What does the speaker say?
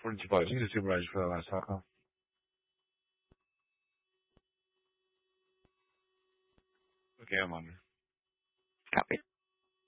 45, he's a supervisor for the last talk, huh? Okay, I'm on. Copy.